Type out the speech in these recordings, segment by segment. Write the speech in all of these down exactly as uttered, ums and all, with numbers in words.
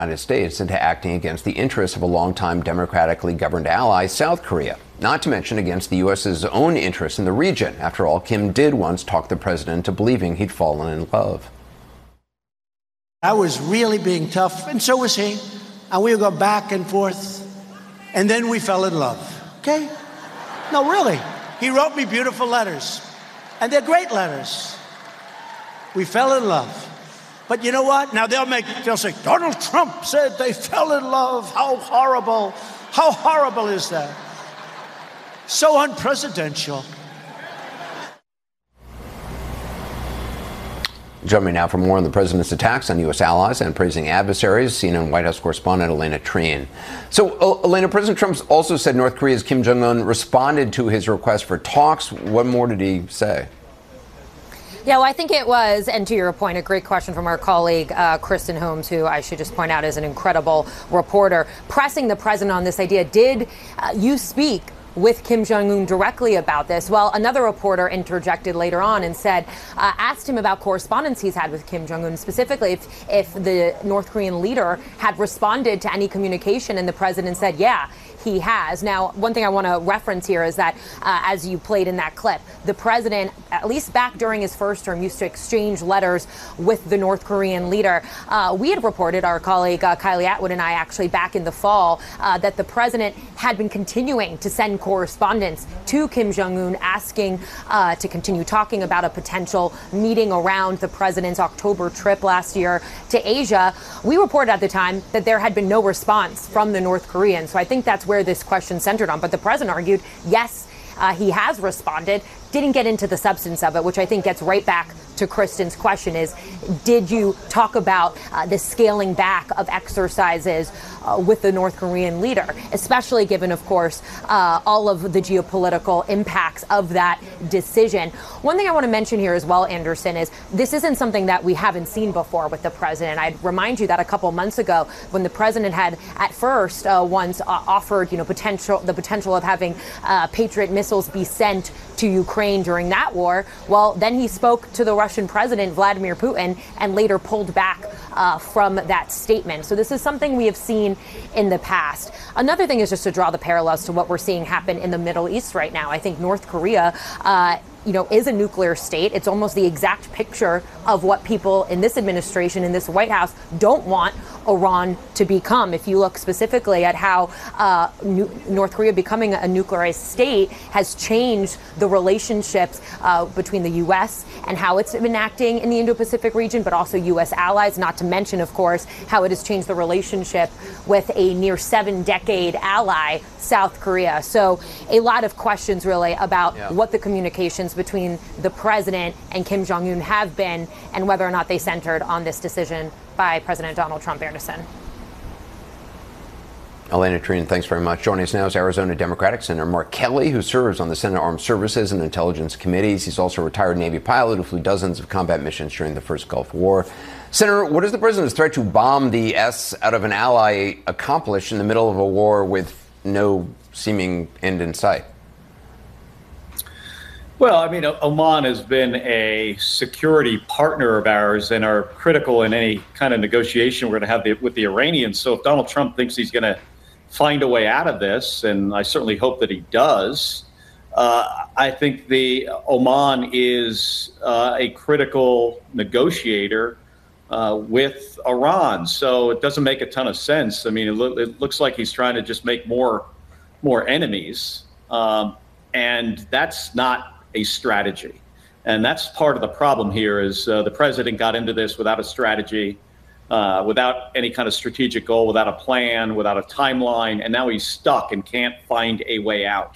United States into acting against the interests of a longtime democratically governed ally, South Korea, not to mention against the U S's own interests in the region. After all, Kim did once talk the president into believing he'd fallen in love. I was really being tough, and so was he. And we would go back and forth, and then we fell in love, okay? No, really. He wrote me beautiful letters, and they're great letters. We fell in love. But you know what? Now they'll make, they'll say, Donald Trump said they fell in love. How horrible. How horrible is that? So unpresidential. Join me now for more on the president's attacks on U S allies and praising adversaries. C N N White House correspondent Elena Trien. So, uh, Elena, President Trump also said North Korea's Kim Jong-un responded to his request for talks. What more did he say? Yeah, well, I think it was, and to your point, a great question from our colleague, uh, Kristen Holmes, who I should just point out is an incredible reporter, pressing the president on this idea. Did uh, you speak with Kim Jong-un directly about this? Well, another reporter interjected later on and said, uh, asked him about correspondence he's had with Kim Jong-un, specifically if, if the North Korean leader had responded to any communication, and the president said, yeah, he has. Now, one thing I want to reference here is that, uh, as you played in that clip, the president, at least back during his first term, used to exchange letters with the North Korean leader. Uh, we had reported, our colleague uh, Kylie Atwood and I actually back in the fall, uh, that the president had been continuing to send correspondence to Kim Jong-un asking uh, to continue talking about a potential meeting around the president's October trip last year to Asia. We reported at the time that there had been no response from the North Koreans. So I think that's where this question centered on. But the president argued, yes, uh, he has responded, didn't get into the substance of it, which I think gets right back to Kristen's question is, did you talk about uh, the scaling back of exercises uh, with the North Korean leader, especially given, of course, uh, all of the geopolitical impacts of that decision? One thing I want to mention here as well, Anderson, is this isn't something that we haven't seen before with the president. I'd remind you that a couple months ago, when the president had at first uh, once uh, offered, you know, potential the potential of having uh, Patriot missiles be sent to Ukraine during that war, well, then he spoke to the Russian president, Vladimir Putin, and later pulled back uh, from that statement. So this is something we have seen in the past. Another thing is just to draw the parallels to what we're seeing happen in the Middle East right now. I think North Korea uh, you know, is a nuclear state. It's almost the exact picture of what people in this administration, in this White House, don't want Iran to become. If you look specifically at how uh, New- North Korea becoming a nuclearized state has changed the relationships uh, between the U S and how it's been acting in the Indo-Pacific region, but also U S allies, not to mention, of course, how it has changed the relationship with a near seven-decade ally, South Korea. So a lot of questions, really, about yeah. what the communications between the president and Kim Jong-un have been and whether or not they centered on this decision by President Donald Trump. Anderson. Elena Trien, thanks very much. Joining us now is Arizona Democratic Senator Mark Kelly, who serves on the Senate Armed Services and Intelligence Committees. He's also a retired Navy pilot who flew dozens of combat missions during the first Gulf War. Senator, what does the president's threat to bomb the S out of an ally accomplish in the middle of a war with no seeming end in sight? Well, I mean, Oman has been a security partner of ours and are critical in any kind of negotiation we're going to have the, with the Iranians. So if Donald Trump thinks he's going to find a way out of this, and I certainly hope that he does, uh, I think the Oman is uh, a critical negotiator uh, with Iran. So it doesn't make a ton of sense. I mean, it, lo- it looks like he's trying to just make more, more enemies. Um, and that's not a strategy. And that's part of the problem here is uh, the president got into this without a strategy, uh, without any kind of strategic goal, without a plan, without a timeline, and now he's stuck and can't find a way out.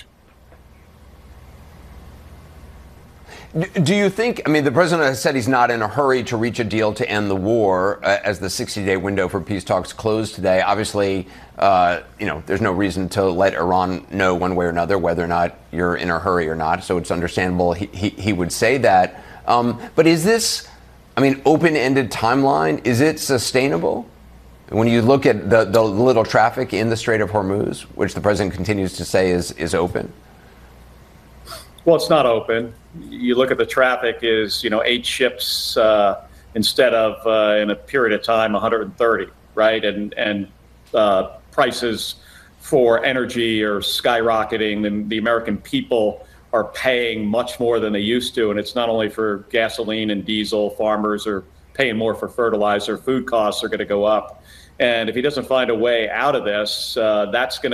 Do you think, I mean, the president has said he's not in a hurry to reach a deal to end the war uh, as the sixty-day window for peace talks closed today. Obviously, uh, you know, there's no reason to let Iran know one way or another whether or not you're in a hurry or not. So it's understandable he, he, he would say that. Um, but is this, I mean, open-ended timeline, is it sustainable? When you look at the, the little traffic in the Strait of Hormuz, which the president continues to say is, is open? Well, it's not open. You look at the traffic is, you know, eight ships uh, instead of uh, in a period of time, one hundred thirty. right? And and uh, prices for energy are skyrocketing, and the American people are paying much more than they used to. And it's not only for gasoline and diesel. Farmers are paying more for fertilizer. Food costs are going to go up. And if he doesn't find a way out of this, uh, that's going to